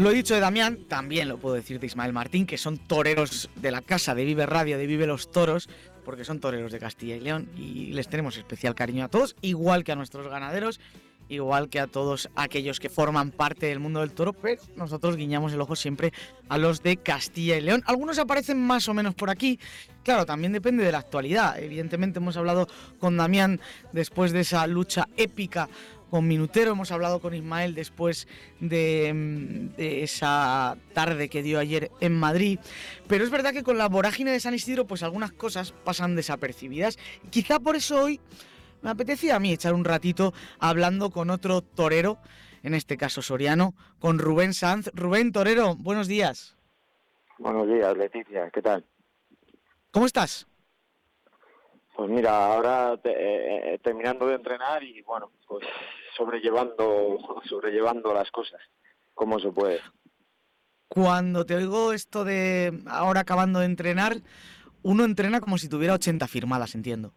Lo he dicho de Damián, también lo puedo decir de Ismael Martín, que son toreros de la casa de Vive Radio, de Vive los Toros, porque son toreros de Castilla y León y les tenemos especial cariño a todos, igual que a nuestros ganaderos, igual que a todos aquellos que forman parte del mundo del toro, pero nosotros guiñamos el ojo siempre a los de Castilla y León. Algunos aparecen más o menos por aquí, claro, también depende de la actualidad. Evidentemente hemos hablado con Damián después de esa lucha épica con Minutero, hemos hablado con Ismael después de esa tarde que dio ayer en Madrid, pero es verdad que con la vorágine de San Isidro pues algunas cosas pasan desapercibidas. Quizá por eso hoy me apetecía a mí echar un ratito hablando con otro torero, en este caso soriano, con Rubén Sanz. Rubén, torero, buenos días. Buenos días, Leticia, ¿qué tal? ¿Cómo estás? Pues mira, ahora terminando de entrenar y bueno, pues sobrellevando las cosas, como se puede. Cuando te oigo esto de ahora acabando de entrenar, uno entrena como si tuviera 80 firmadas, entiendo.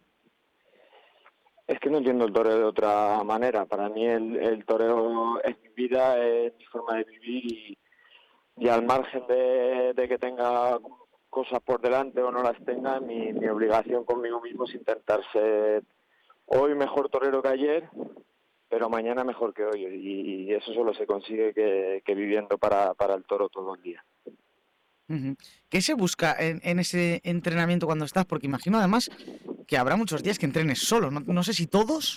Es que no entiendo el toreo de otra manera. Para mí el toreo es mi vida, es mi forma de vivir y al margen de que tenga cosas por delante o no las tenga, mi obligación conmigo mismo es intentar ser hoy mejor torero que ayer, pero mañana mejor que hoy, y eso solo se consigue que viviendo para el toro todo el día. Uh-huh. ¿Qué se busca en ese entrenamiento cuando estás? Porque imagino además que habrá muchos días que entrenes solo, no sé si todos.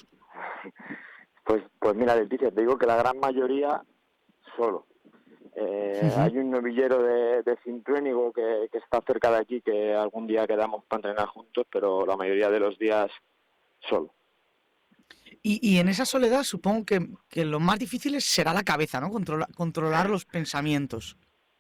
Pues mira, Leticia, te digo que la gran mayoría solo. Uh-huh. Hay un novillero de Cintruénigo que está cerca de aquí, que algún día quedamos para entrenar juntos, pero la mayoría de los días solo. Y en esa soledad supongo que lo más difícil será la cabeza, ¿no? Controlar los pensamientos.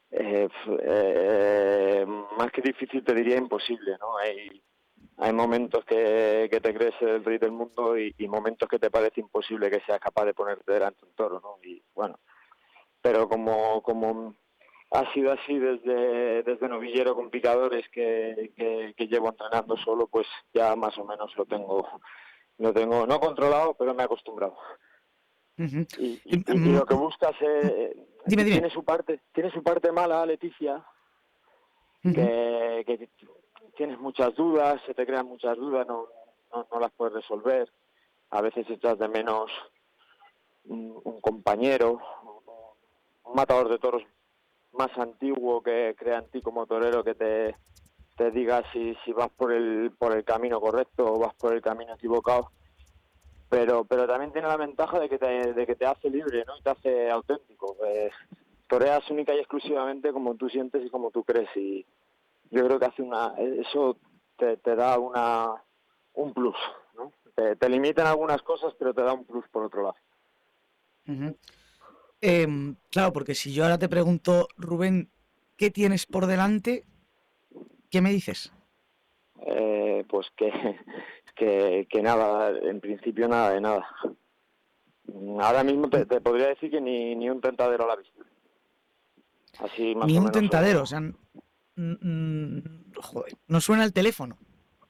Más que difícil te diría imposible, ¿no? Hay momentos que te crees el rey del mundo y momentos que te parece imposible que seas capaz de ponerte delante de un toro, ¿no? Y bueno, pero como ha sido así desde novillero con picadores que llevo entrenando solo, pues ya más o menos lo tengo no controlado, pero me he acostumbrado. Uh-huh. Y lo que buscas Dime. tiene su parte mala, Leticia, Uh-huh. que tienes muchas dudas, se te crean muchas dudas, no las puedes resolver. A veces echas de menos un compañero, un matador de toros más antiguo que crea en ti como torero, que te diga si vas por el camino correcto o vas por el camino equivocado. Pero también tiene la ventaja de que te hace libre, ¿no? Y te hace auténtico. Toreas única y exclusivamente como tú sientes y como tú crees, y yo creo que eso te da un plus, ¿no? Te limitan algunas cosas, pero te da un plus por otro lado. Uh-huh. Claro, porque si yo ahora te pregunto, Rubén, ¿qué tienes por delante? ¿Qué me dices? Pues que nada, en principio nada de nada. Ahora mismo te podría decir que ni un tentadero a la vista. Así más Ni o un menos. tentadero, o sea, joder, no suena el teléfono.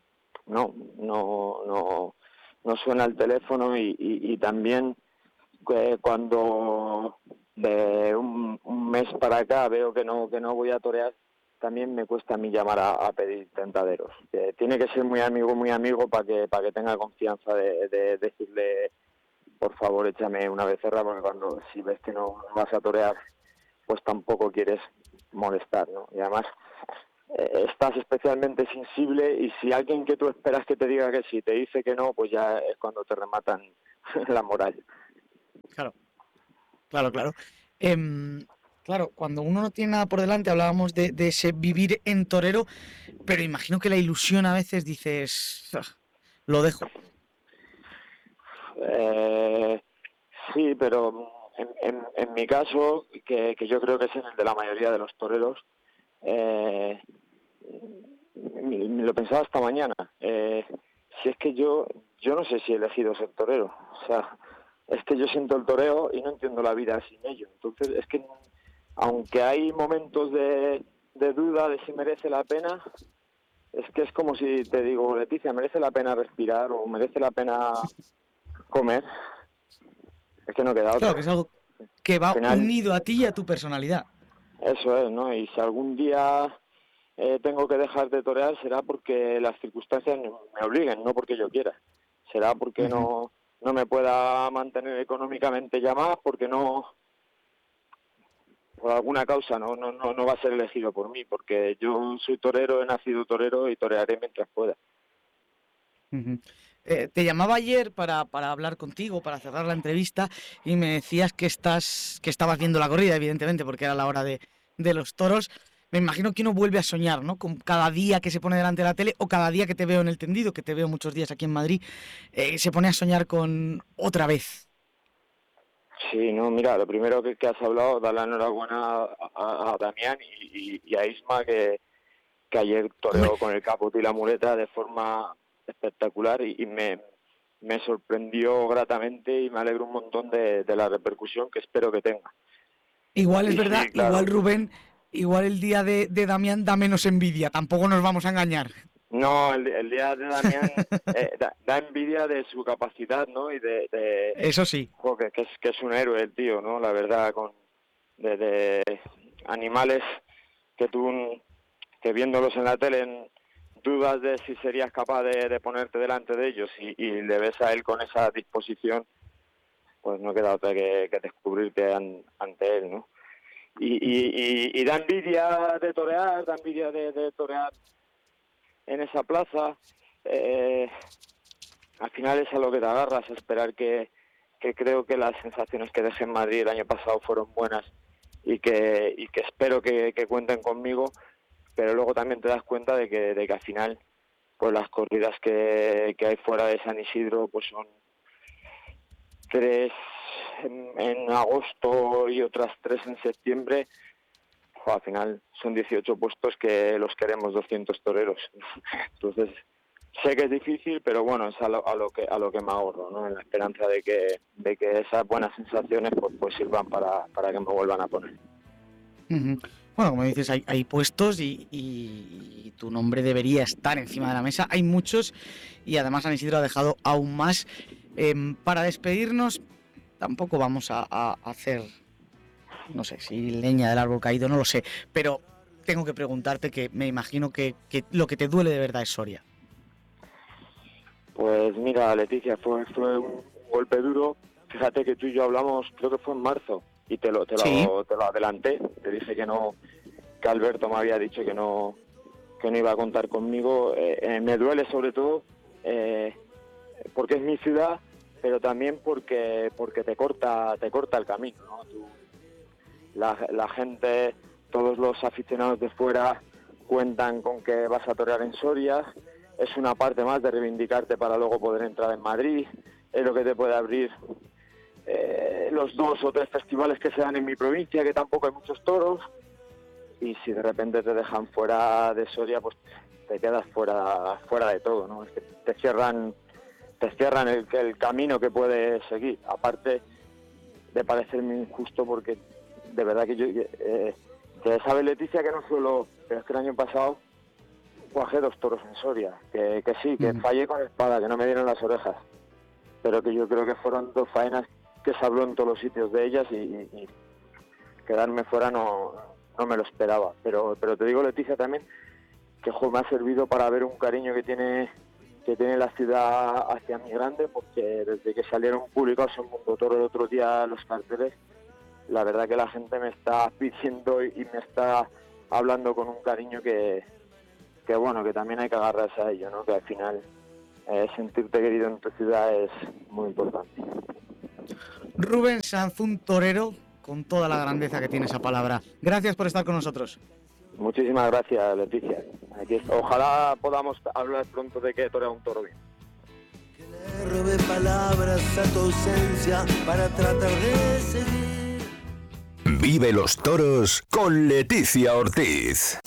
No suena el teléfono y también cuando de un mes para acá veo que no voy a torear, también me cuesta a mí llamar a pedir tentaderos. Tiene que ser muy amigo para que tenga confianza de decirle, por favor, échame una becerra, porque si ves que no vas a torear, pues tampoco quieres molestar, ¿no? Y además estás especialmente sensible, y si alguien que tú esperas que te diga que sí te dice que no, pues ya es cuando te rematan la moral. Claro. Claro, cuando uno no tiene nada por delante, hablábamos de ese vivir en torero, pero imagino que la ilusión a veces dices, lo dejo. Sí, pero en mi caso, que yo creo que es en el de la mayoría de los toreros, lo pensaba esta mañana. Si es que yo no sé si he elegido ser torero. O sea, es que yo siento el toreo y no entiendo la vida sin ello. Entonces, es que aunque hay momentos de duda de si merece la pena, es que es como si te digo, Leticia, ¿merece la pena respirar o merece la pena comer? Es que no queda Claro, otra. que es algo que va Al final, unido a ti y a tu personalidad. eso es, ¿no? Y si algún día tengo que dejar de torear, será porque las circunstancias me obliguen, no porque yo quiera. Será porque no me pueda mantener económicamente ya más, porque no, por alguna causa no va a ser elegido por mí, porque yo soy torero, he nacido torero y torearé mientras pueda. Ujú. Te llamaba ayer para hablar contigo, para cerrar la entrevista, y me decías que estabas viendo la corrida, evidentemente, porque era la hora de los toros. Me imagino que uno vuelve a soñar, ¿no? Con cada día que se pone delante de la tele o cada día que te veo en el tendido, que te veo muchos días aquí en Madrid, se pone a soñar con otra vez. Sí, no, mira, lo primero que has hablado, dar la enhorabuena a Damián y a Isma, que ayer Hombre, toreó con el caput y la muleta de forma espectacular y me sorprendió gratamente y me alegro un montón de la repercusión que espero que tenga. igual es Y verdad, sí, igual claro. Rubén, igual el día de Damián da menos envidia, tampoco nos vamos a engañar. No, el día de Damián da envidia de su capacidad, ¿no? Y Eso sí. jo, que es un héroe el tío, ¿no? La verdad, de animales que tú, que viéndolos en la tele dudas de si serías capaz de ponerte delante de ellos y le ves a él con esa disposición, pues no queda otra que descubrirte ante él, ¿no? Y da envidia de torear, da envidia de torear en esa plaza. Al final es a lo que te agarras, a esperar que creo que las sensaciones que dejé en Madrid el año pasado fueron buenas y que espero que cuenten conmigo, pero luego también te das cuenta de que al final pues las corridas que hay fuera de San Isidro pues son 3 en agosto y otras 3 en septiembre. Al final son 18 puestos que los queremos 200 toreros. Entonces sé que es difícil, pero bueno, es a lo que me ahorro, ¿no? En la esperanza de que esas buenas sensaciones pues sirvan para que me vuelvan a poner. Ujú. Bueno, como dices, hay puestos y tu nombre debería estar encima de la mesa. Hay muchos y además San Isidro ha dejado aún más. Para despedirnos, tampoco vamos a hacer, no sé, si leña del árbol caído, no lo sé, pero tengo que preguntarte que me imagino que lo que te duele de verdad es Soria. Pues mira, Leticia, fue un golpe duro. Fíjate que tú y yo hablamos, creo que fue en marzo, y te lo Sí. adelanté. Te dije que no, que Alberto me había dicho que no iba a contar conmigo. Me duele sobre todo porque es mi ciudad, pero también porque te corta el camino, ¿no? La gente, todos los aficionados de fuera cuentan con que vas a torear en Soria. Es una parte más de reivindicarte para luego poder entrar en Madrid. Es lo que te puede abrir los 2 o 3 festivales que se dan en mi provincia, que tampoco hay muchos toros. Y si de repente te dejan fuera de Soria, pues te quedas fuera de todo, ¿no? Es que te cierran el camino que puedes seguir. Aparte de parecerme injusto, porque de verdad que yo que sabe Leticia que no solo, pero es que el año pasado cuajé 2 toros en Soria, que sí, que fallé con espada, que no me dieron las orejas, pero que yo creo que fueron 2 faenas que se habló en todos los sitios de ellas y quedarme fuera no me lo esperaba. Pero te digo, Leticia, también que me ha servido para ver un cariño que tiene la ciudad hacia mi grande, porque desde que salieron publicados en Mundo Toro el otro día los carteles, la verdad que la gente me está pidiendo y me está hablando con un cariño que bueno, que también hay que agarrarse a ello, ¿no? Que al final sentirte querido en tu ciudad es muy importante. Rubén Sanz, un torero con toda la grandeza que tiene esa palabra. Gracias por estar con nosotros. Muchísimas gracias, Leticia. Ojalá podamos hablar pronto de que torea un toro bien. Que le robe palabras a tu ausencia para tratar de seguir. Vive los toros con Leticia Ortiz.